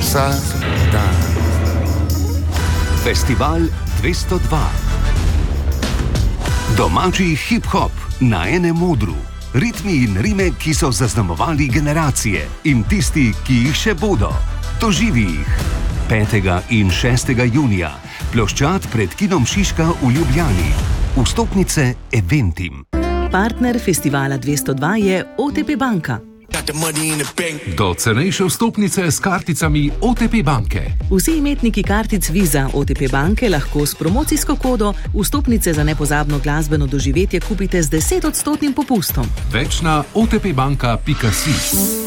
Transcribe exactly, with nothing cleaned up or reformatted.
vsak dan. Festival dvesto dva. Domači hip-hop na enem odru. Ritmi in rime, ki so zaznamovali generacije in tisti, ki jih še bodo. Doživi jih. petega in šestega junija. Ploščad pred kinom Šiška v Ljubljani. Vstopnice Eventim. Partner festivala dvesto dva je O T P banka. Do cenejše vstopnice s karticami O T P banke. Vsi imetniki kartic Visa O T P banke lahko s promocijsko kodo vstopnice za nepozabno glasbeno doživetje kupite z desetodstotnim popustom. Več na otpbanka pika si.